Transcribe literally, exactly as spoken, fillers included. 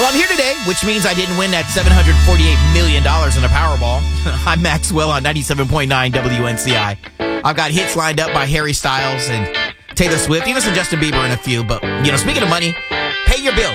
Well, I'm here today, which means I didn't win that seven hundred forty-eight million dollars in the Powerball. I'm Maxwell on ninety-seven point nine W N C I. I've got hits lined up by Harry Styles and Taylor Swift, even some Justin Bieber and a few. But, you know, speaking of money, pay your bills.